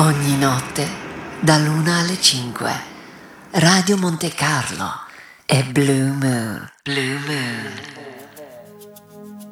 Ogni notte, dall'1 alle 5, Radio Monte Carlo e Blue Moon. Blue Moon.